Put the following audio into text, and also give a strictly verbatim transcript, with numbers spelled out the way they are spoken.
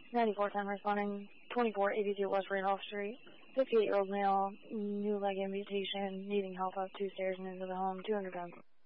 ninety-four ten responding, twenty-four eighty-two West Randolph Street. fifty-eight-year-old male, new leg amputation, needing help up two stairs and into the home, two hundred pounds.